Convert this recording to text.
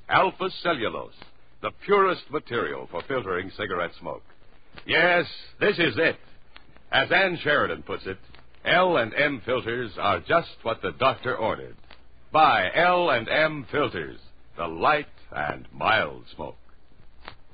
Alpha Cellulose, the purest material for filtering cigarette smoke. Yes, this is it. As Ann Sheridan puts it, L&M filters are just what the doctor ordered. Buy L&M filters, the light and mild smoke.